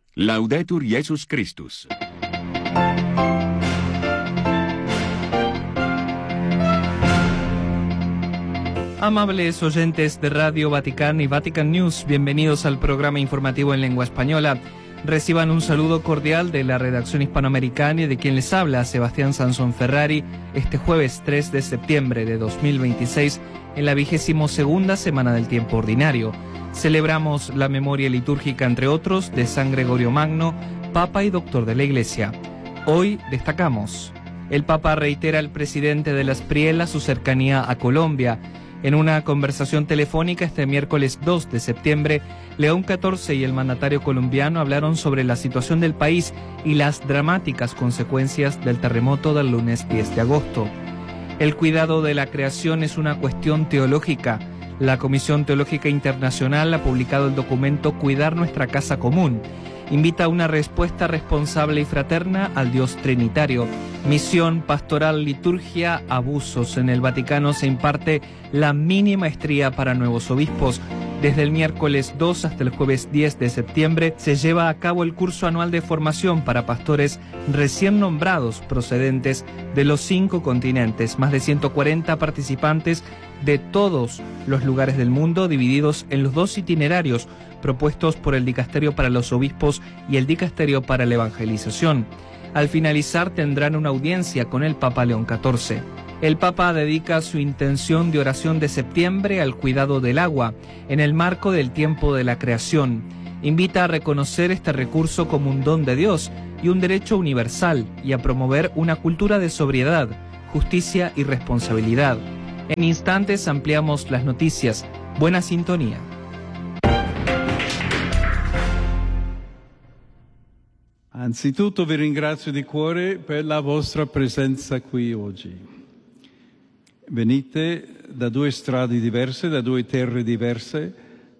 Laudetur Jesus Christus. Amables oyentes de Radio Vaticano y Vatican News, bienvenidos al programa informativo en lengua española. Reciban un saludo cordial de la redacción hispanoamericana y de quien les habla, Sebastián Sansón Ferrari, este jueves 3 de septiembre de 2026, en la 22ª semana del tiempo ordinario. Celebramos la memoria litúrgica, entre otros, de San Gregorio Magno, Papa y Doctor de la Iglesia. Hoy destacamos: el Papa reitera al presidente de la Espriella su cercanía a Colombia. En una conversación telefónica este miércoles 2 de septiembre, León XIV y el mandatario colombiano hablaron sobre la situación del país y las dramáticas consecuencias del terremoto del lunes 10 de agosto. El cuidado de la creación es una cuestión teológica. La Comisión Teológica Internacional ha publicado el documento Cuidar nuestra casa común. Invita a una respuesta responsable y fraterna al Dios trinitario. Misión, pastoral, liturgia, abusos. En el Vaticano se imparte la mini maestría para nuevos obispos. Desde el miércoles 2 hasta el jueves 10 de septiembre se lleva a cabo el curso anual de formación para pastores recién nombrados procedentes de los 5 continentes. Más de 140 participantes de todos los lugares del mundo, divididos en los 2 itinerarios propuestos por el Dicasterio para los Obispos y el Dicasterio para la Evangelización. Al finalizar tendrán una audiencia con el Papa León XIV. El Papa dedica su intención de oración de septiembre al cuidado del agua, en el marco del tiempo de la creación. Invita a reconocer este recurso como un don de Dios y un derecho universal, y a promover una cultura de sobriedad, justicia y responsabilidad. En instantes ampliamos las noticias. Buena sintonía. Anzitutto vi ringrazio di cuore per la vostra presenza qui oggi. Venite da 2 strade diverse, da 2 terre diverse.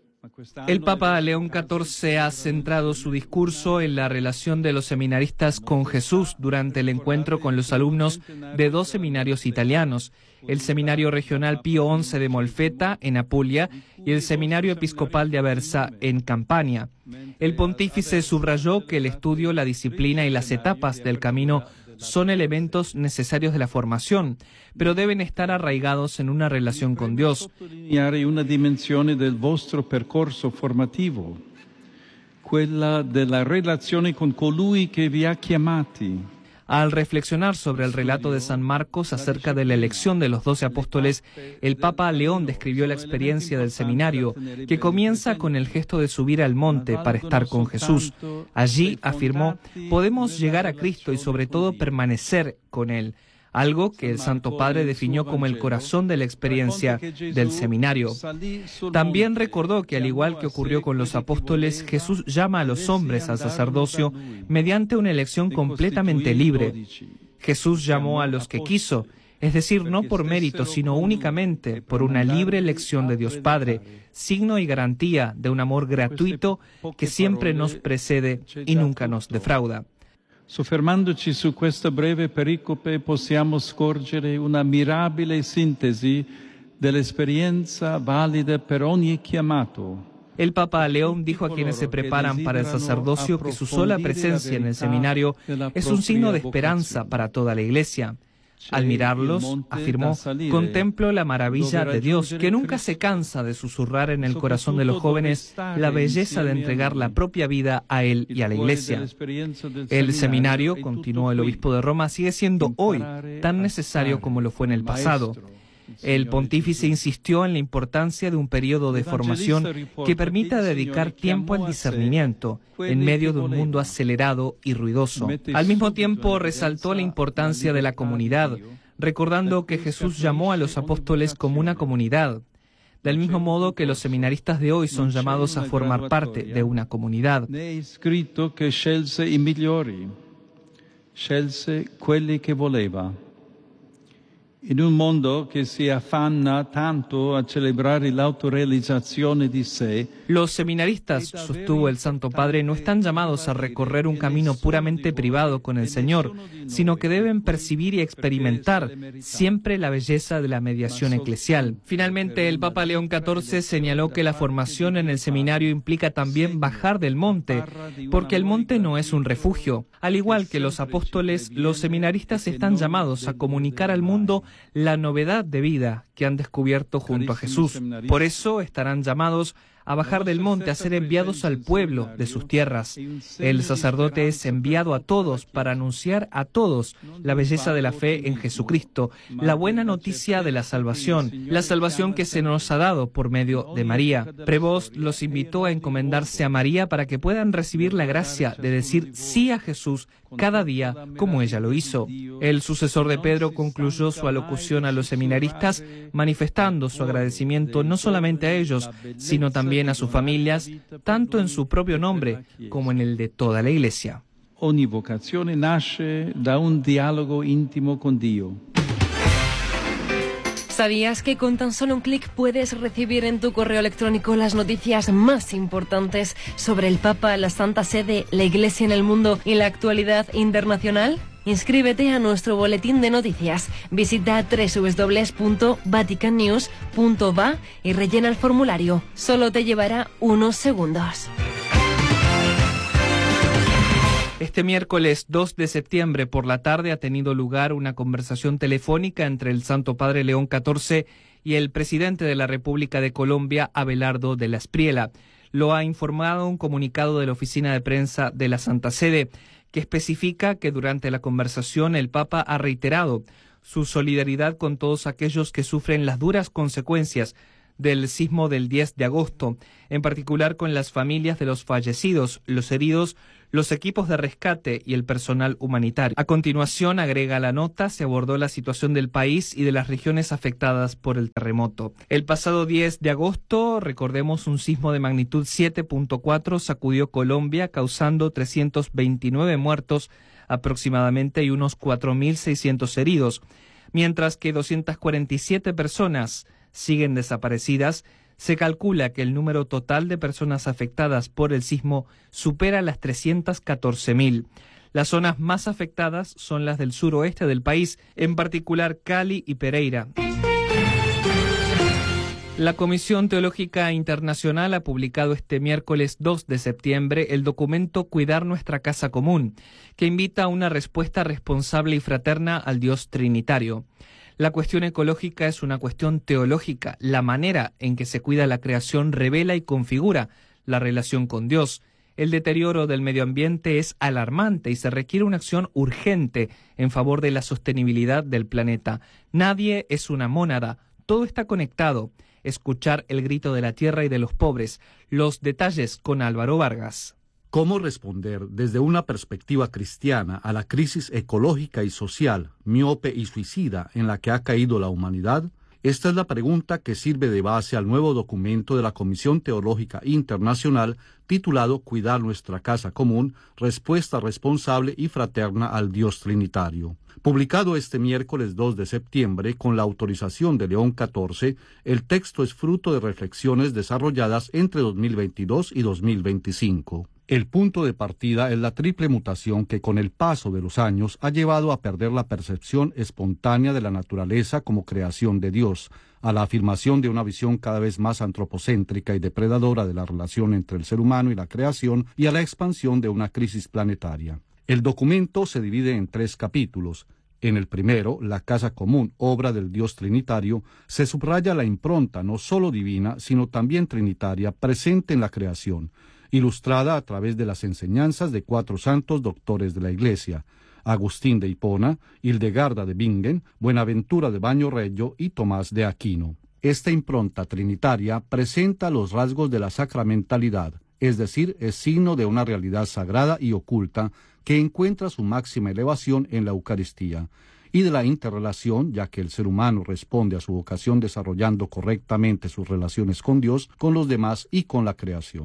El Papa León XIV ha centrado su discurso en la relación de los seminaristas con Jesús durante el encuentro con los alumnos de 2 seminarios italianos, el Seminario Regional Pío XI de Molfetta, en Apulia, y el Seminario Episcopal de Aversa, en Campania. El pontífice subrayó que el estudio, la disciplina y las etapas del camino son elementos necesarios de la formación, pero deben estar arraigados en una relación con Dios. Una dimensione del vostro percorso formativo, quella della relazione con colui che vi ha chiamati. Al reflexionar sobre el relato de San Marcos acerca de la elección de los 12 apóstoles, el Papa León describió la experiencia del seminario, que comienza con el gesto de subir al monte para estar con Jesús. Allí, afirmó, podemos llegar a Cristo y sobre todo permanecer con Él, algo que el Santo Padre definió como el corazón de la experiencia del seminario. También recordó que, al igual que ocurrió con los apóstoles, Jesús llama a los hombres al sacerdocio mediante una elección completamente libre. Jesús llamó a los que quiso, es decir, no por mérito, sino únicamente por una libre elección de Dios Padre, signo y garantía de un amor gratuito que siempre nos precede y nunca nos defrauda. Soffermandoci su questa breve pericope possiamo scorgere una mirabile sintesi dell'esperienza valida per ogni chiamato. El Papa León dijo a quienes se preparan para el sacerdocio que su sola presencia en el seminario es un signo de esperanza para toda la Iglesia. Al mirarlos, afirmó, contemplo la maravilla de Dios, que nunca se cansa de susurrar en el corazón de los jóvenes la belleza de entregar la propia vida a Él y a la Iglesia. El seminario, continuó el obispo de Roma, sigue siendo hoy tan necesario como lo fue en el pasado. El pontífice insistió en la importancia de un periodo de formación que permita dedicar tiempo al discernimiento en medio de un mundo acelerado y ruidoso. Al mismo tiempo, resaltó la importancia de la comunidad, recordando que Jesús llamó a los apóstoles como una comunidad, del mismo modo que los seminaristas de hoy son llamados a formar parte de una comunidad. Scritto che scelse i migliori, scelse quelli che voleva. In un mondo che si affanna tanto a celebrare l'autorealizzazione di sé, los seminaristas, sostuvo el Santo Padre, no están llamados a recorrer un camino puramente privado con el Señor, sino que deben percibir y experimentar siempre la belleza de la mediación eclesial. Finalmente, el Papa León XIV señaló que la formación en el seminario implica también bajar del monte, porque el monte no es un refugio. Al igual que los apóstoles, los seminaristas están llamados a comunicar al mundo la novedad de vida que han descubierto junto a Jesús. Por eso estarán llamados a bajar del monte, a ser enviados al pueblo de sus tierras. El sacerdote es enviado a todos para anunciar a todos la belleza de la fe en Jesucristo, la buena noticia de la salvación que se nos ha dado por medio de María. Prevost los invitó a encomendarse a María para que puedan recibir la gracia de decir sí a Jesús cada día como ella lo hizo. El sucesor de Pedro concluyó su alocución a los seminaristas manifestando su agradecimiento no solamente a ellos, sino también a sus familias, tanto en su propio nombre como en el de toda la Iglesia. Ogni vocazione nasce da un dialogo íntimo con Dio. ¿Sabías que con tan solo un clic puedes recibir en tu correo electrónico las noticias más importantes sobre el Papa, la Santa Sede, la Iglesia en el mundo y la actualidad internacional? Inscríbete a nuestro boletín de noticias. Visita www.vaticannews.va y rellena el formulario. Solo te llevará unos segundos. Este miércoles 2 de septiembre por la tarde ha tenido lugar una conversación telefónica entre el Santo Padre León XIV y el presidente de la República de Colombia, Abelardo de la Espriella. Lo ha informado un comunicado de la Oficina de Prensa de la Santa Sede, que especifica que durante la conversación el Papa ha reiterado su solidaridad con todos aquellos que sufren las duras consecuencias del sismo del 10 de agosto, en particular con las familias de los fallecidos, los heridos, los equipos de rescate y el personal humanitario. A continuación, agrega la nota, se abordó la situación del país y de las regiones afectadas por el terremoto. El pasado 10 de agosto, recordemos, un sismo de magnitud 7.4 sacudió Colombia, causando 329 muertos aproximadamente y unos 4.600 heridos, mientras que 247 personas siguen desaparecidas. Se calcula que el número total de personas afectadas por el sismo supera las 314.000. Las zonas más afectadas son las del suroeste del país, en particular Cali y Pereira. La Comisión Teológica Internacional ha publicado este miércoles 2 de septiembre el documento Cuidar nuestra casa común, que invita a una respuesta responsable y fraterna al Dios Trinitario. La cuestión ecológica es una cuestión teológica. La manera en que se cuida la creación revela y configura la relación con Dios. El deterioro del medio ambiente es alarmante y se requiere una acción urgente en favor de la sostenibilidad del planeta. Nadie es una mónada, todo está conectado. Escuchar el grito de la tierra y de los pobres. Los detalles con Álvaro Vargas. ¿Cómo responder desde una perspectiva cristiana a la crisis ecológica y social, miope y suicida en la que ha caído la humanidad? Esta es la pregunta que sirve de base al nuevo documento de la Comisión Teológica Internacional titulado Cuidar nuestra casa común, respuesta responsable y fraterna al Dios Trinitario. Publicado este miércoles 2 de septiembre con la autorización de León XIV, el texto es fruto de reflexiones desarrolladas entre 2022 y 2025. El punto de partida es la triple mutación que con el paso de los años ha llevado a perder la percepción espontánea de la naturaleza como creación de Dios, a la afirmación de una visión cada vez más antropocéntrica y depredadora de la relación entre el ser humano y la creación y a la expansión de una crisis planetaria. El documento se divide en 3 capítulos. En el primero, La Casa Común, obra del Dios Trinitario, se subraya la impronta no solo divina, sino también trinitaria, presente en la creación, ilustrada a través de las enseñanzas de 4 santos doctores de la Iglesia, Agustín de Hipona, Hildegarda de Bingen, Buenaventura de Baño-Reggio y Tomás de Aquino. Esta impronta trinitaria presenta los rasgos de la sacramentalidad, es decir, es signo de una realidad sagrada y oculta que encuentra su máxima elevación en la Eucaristía, y de la interrelación, ya que el ser humano responde a su vocación desarrollando correctamente sus relaciones con Dios, con los demás y con la creación.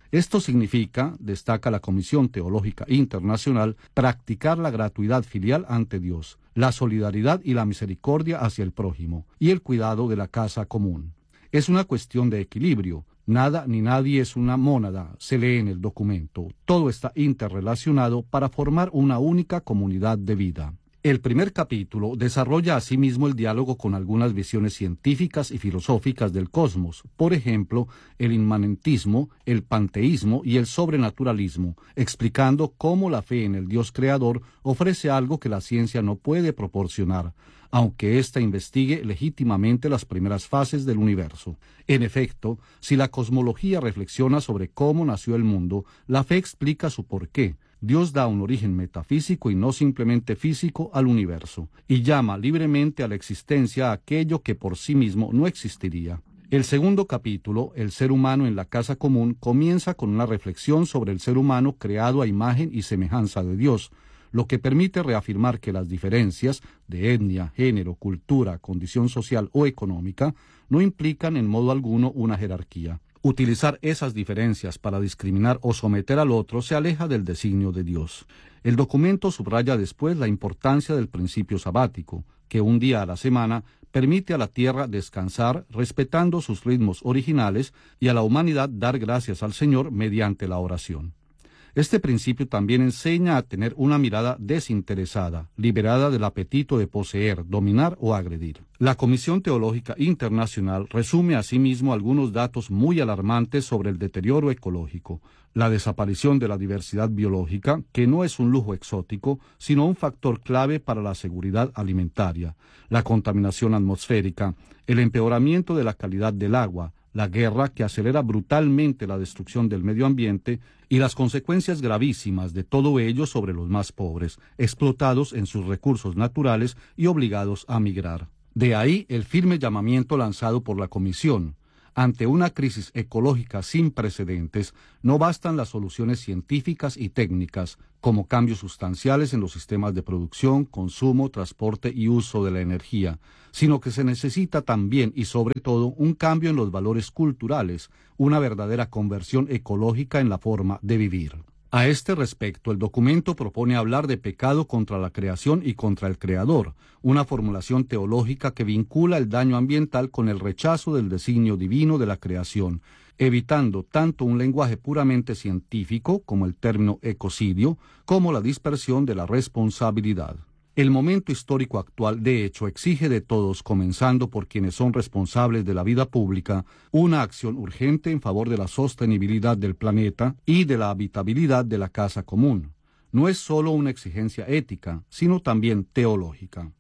Esto significa, destaca la Comisión Teológica Internacional, practicar la gratuidad filial ante Dios, la solidaridad y la misericordia hacia el prójimo, y el cuidado de la casa común. Es una cuestión de equilibrio. Nada ni nadie es una mónada, se lee en el documento. Todo está interrelacionado para formar una única comunidad de vida. El primer capítulo desarrolla asimismo el diálogo con algunas visiones científicas y filosóficas del cosmos, por ejemplo, el inmanentismo, el panteísmo y el sobrenaturalismo, explicando cómo la fe en el Dios creador ofrece algo que la ciencia no puede proporcionar, aunque ésta investigue legítimamente las primeras fases del universo. En efecto, si la cosmología reflexiona sobre cómo nació el mundo, la fe explica su porqué. Dios da un origen metafísico y no simplemente físico al universo, y llama libremente a la existencia aquello que por sí mismo no existiría. El segundo capítulo, El ser humano en la casa común, comienza con una reflexión sobre el ser humano creado a imagen y semejanza de Dios, lo que permite reafirmar que las diferencias de etnia, género, cultura, condición social o económica no implican en modo alguno una jerarquía. Utilizar esas diferencias para discriminar o someter al otro se aleja del designio de Dios. El documento subraya después la importancia del principio sabático, que un día a la semana permite a la tierra descansar respetando sus ritmos originales y a la humanidad dar gracias al Señor mediante la oración. Este principio también enseña a tener una mirada desinteresada, liberada del apetito de poseer, dominar o agredir. La Comisión Teológica Internacional resume asimismo algunos datos muy alarmantes sobre el deterioro ecológico, la desaparición de la diversidad biológica, que no es un lujo exótico, sino un factor clave para la seguridad alimentaria, la contaminación atmosférica, el empeoramiento de la calidad del agua, la guerra que acelera brutalmente la destrucción del medio ambiente y las consecuencias gravísimas de todo ello sobre los más pobres, explotados en sus recursos naturales y obligados a migrar. De ahí el firme llamamiento lanzado por la Comisión. Ante una crisis ecológica sin precedentes, no bastan las soluciones científicas y técnicas, como cambios sustanciales en los sistemas de producción, consumo, transporte y uso de la energía, sino que se necesita también y sobre todo un cambio en los valores culturales, una verdadera conversión ecológica en la forma de vivir. A este respecto, el documento propone hablar de pecado contra la creación y contra el creador, una formulación teológica que vincula el daño ambiental con el rechazo del designio divino de la creación, evitando tanto un lenguaje puramente científico, como el término ecocidio, como la dispersión de la responsabilidad. El momento histórico actual, de hecho, exige de todos, comenzando por quienes son responsables de la vida pública, una acción urgente en favor de la sostenibilidad del planeta y de la habitabilidad de la casa común. No es solo una exigencia ética, sino también teológica.